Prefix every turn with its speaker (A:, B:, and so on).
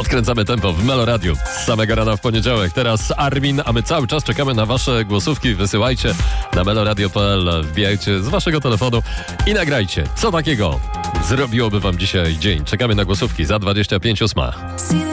A: Podkręcamy tempo w Melo Radio z samego rana w poniedziałek. Teraz Armin, a my cały czas czekamy na wasze głosówki. Wysyłajcie na meloradio.pl, wbijajcie z waszego telefonu i nagrajcie. Co takiego zrobiłoby wam dzisiaj dzień? Czekamy na głosówki za 25:08.